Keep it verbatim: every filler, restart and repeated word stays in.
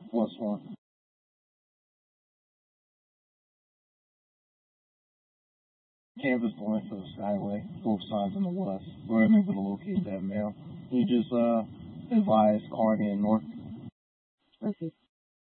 West one. Campus the length of the Skyway, both sides on the west. We're unable to locate that male. He just uh advised Carney and North. Okay.